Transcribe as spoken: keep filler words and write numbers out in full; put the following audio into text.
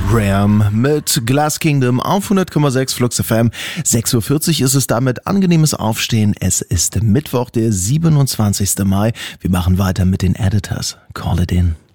Graham mit Glass Kingdom auf hundert Komma sechs Flux F M. sechs Uhr vierzig ist es damit, angenehmes Aufstehen. Es ist Mittwoch, der siebenundzwanzigster Mai. Wir machen weiter mit den Editors. Call it in.